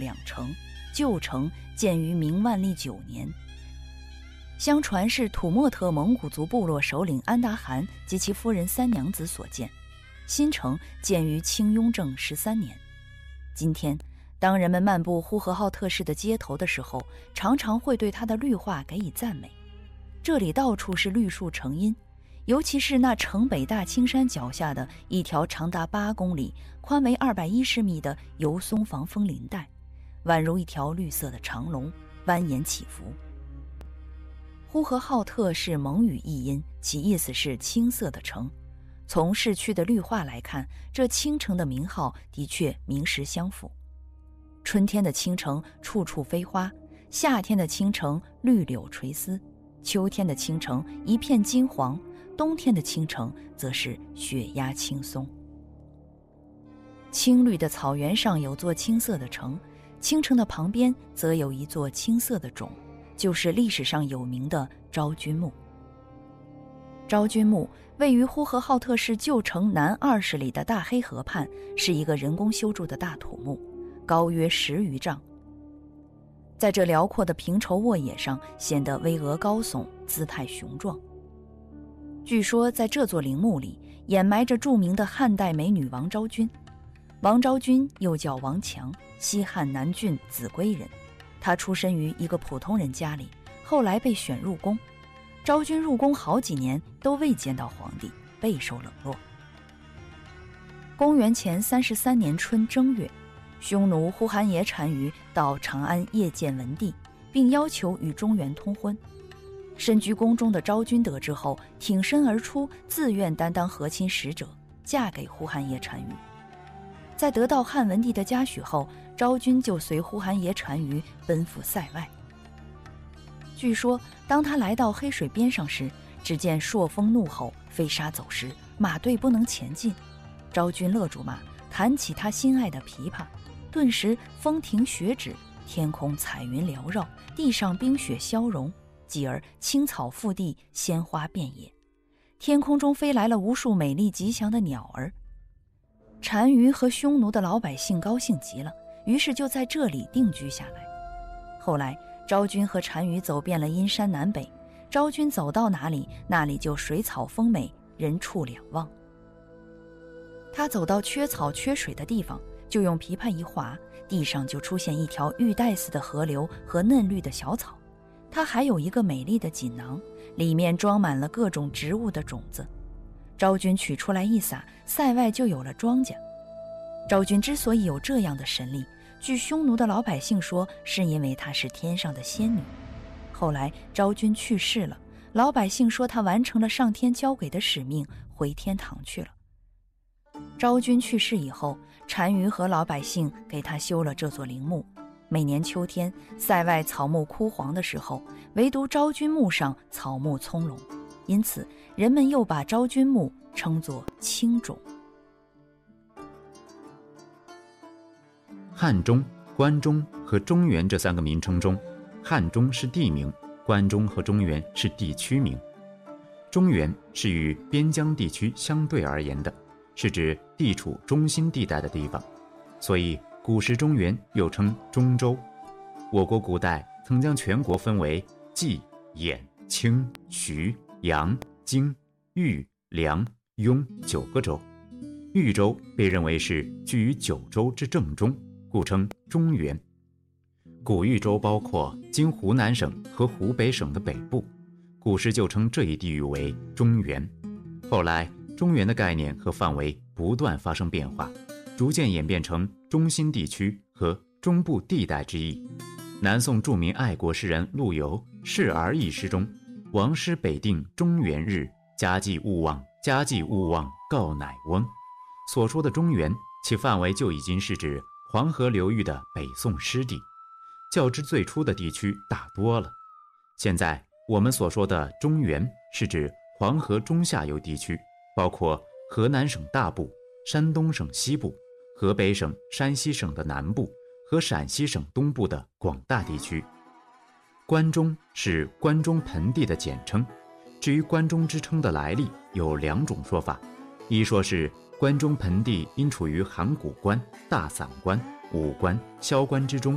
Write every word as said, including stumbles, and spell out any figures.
两城，旧城建于明万历九年，相传是土默特蒙古族部落首领安达汗及其夫人三娘子所建。新城建于清雍正十三年。今天当人们漫步呼和浩特市的街头的时候，常常会对它的绿化给予赞美。这里到处是绿树成荫，尤其是那城北大青山脚下的一条长达八公里、宽为二百一十米的油松防风林带，宛如一条绿色的长龙，蜿蜒起伏。呼和浩特是蒙语译音，其意思是青色的城。从市区的绿化来看，这青城的名号的确名实相符。春天的青城处处飞花，夏天的青城绿柳垂丝，秋天的青城一片金黄，冬天的青城则是雪压青松。青绿的草原上有座青色的城，青城的旁边则有一座青色的冢，就是历史上有名的昭君墓。昭君墓位于呼和浩特市旧城南二十里的大黑河畔，是一个人工修筑的大土墓，高约十余丈。在这辽阔的平畴沃野上，显得巍峨高耸，姿态雄壮。据说在这座陵墓里掩埋着著名的汉代美女王昭君。王昭君又叫王强，西汉南郡秭归人。她出身于一个普通人家里，后来被选入宫。昭君入宫好几年都未见到皇帝，备受冷落。公元前三十三年春正月，匈奴呼韩邪单于到长安谒见文帝，并要求与中原通婚。身居宫中的昭君得知后，挺身而出，自愿担当和亲使者，嫁给呼韩邪单于。在得到汉文帝的嘉许后，昭君就随呼韩邪单于奔赴塞外。据说当他来到黑水边上时，只见朔风怒吼，飞沙走石，马队不能前进。昭君勒住马，弹起他心爱的琵琶，顿时风停雪止，天空彩云缭绕，地上冰雪消融，继而青草覆地，鲜花遍野，天空中飞来了无数美丽吉祥的鸟儿。单于和匈奴的老百姓高兴极了，于是就在这里定居下来。后来昭君和单于走遍了阴山南北，昭君走到哪里，那里就水草丰美，人畜两旺。他走到缺草缺水的地方，就用琵琶一划，地上就出现一条玉带似的河流和嫩绿的小草。他还有一个美丽的锦囊，里面装满了各种植物的种子。昭君取出来一撒，塞外就有了庄稼。昭君之所以有这样的神力，据匈奴的老百姓说，是因为她是天上的仙女。后来昭君去世了，老百姓说她完成了上天交给的使命，回天堂去了。昭君去世以后，单于和老百姓给她修了这座陵墓。每年秋天，塞外草木枯黄的时候，唯独昭君墓上草木葱茏，因此人们又把昭君墓称作青冢。 汉中、关中和中原这三个名称中，汉中是地名，关中和中原是地区名。中原是与边疆地区相对而言的，是指地处中心地带的地方，所以古时中原又称中州。我国古代曾将全国分为冀、兖、青、徐、扬、荆、豫、凉、雍九个州。豫州被认为是居于九州之正中，故称中原。古豫州包括今湖南省和湖北省的北部，古时就称这一地域为中原。后来中原的概念和范围不断发生变化，逐渐演变成中心地区和中部地带之意。南宋著名爱国诗人陆游《示儿》一诗中，王师北定中原日，家祭勿忘，家祭勿忘告乃翁。所说的中原，其范围就已经是指黄河流域的北宋失地，较之最初的地区大多了。现在我们所说的中原，是指黄河中下游地区，包括河南省大部、山东省西部、河北省、山西省的南部和陕西省东部的广大地区。关中是关中盆地的简称。至于关中之称的来历，有两种说法。一说是关中盆地因处于函谷关、大散关、武关、萧关之中，